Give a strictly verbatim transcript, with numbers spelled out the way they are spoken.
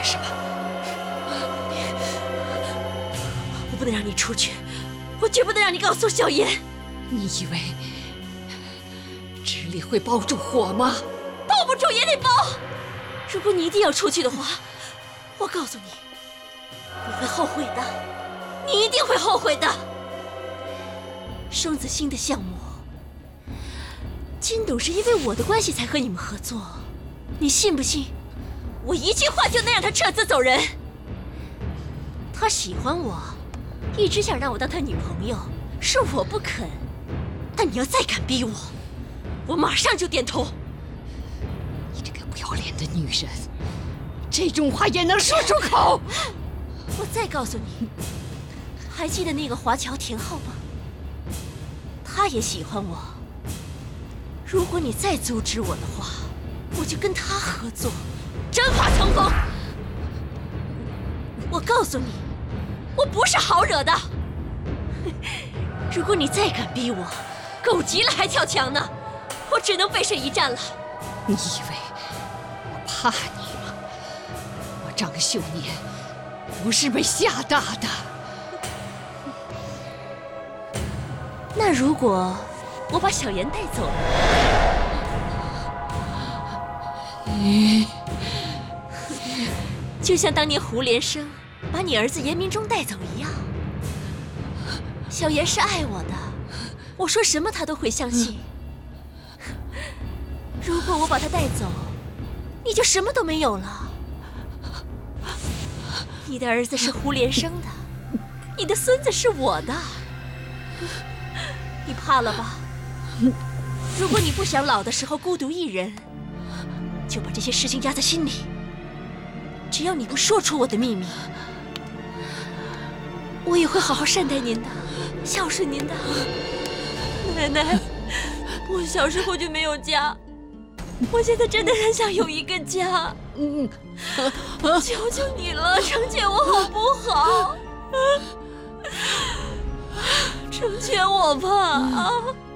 干什么？ 我不能让你出去，我绝不能让你告诉小妍。 你以为纸里会包住火吗？ 包不住也得包。如果你一定要出去的话，我告诉你，你会后悔的，你一定会后悔的。双子星的项目，金董是因为我的关系才和你们合作，你信不信？我一句话就能让他撤资走人。他喜欢我，一直想让我当他女朋友，是我不肯。但你要再敢逼我，我马上就点头。 你这个不要脸的女人，这种话也能说出口？ 我再告诉你，还记得那个华侨田浩吗？他也喜欢我。如果你再阻止我的话，我就跟他合作，真话成风。我告诉你，我不是好惹的。如果你再敢逼我，狗急了还跳墙呢，我只能背水一战了。 你以为我怕你吗？我张秀年不是被吓大的。 那如果我把小妍带走了， 你就像当年胡连生把你儿子严明忠带走一样。小妍是爱我的，我说什么他都会相信。如果我把他带走，你就什么都没有了。你的儿子是胡连生的，你的孙子是我的。你怕了吧？如果你不想老的时候孤独一人，就把这些事情压在心里。只要你不说出我的秘密，我也会好好善待您的，孝顺您的。奶奶，我小时候就没有家，我现在真的很想有一个家。 嗯， 求求你了，成全我好不好？成全我吧啊！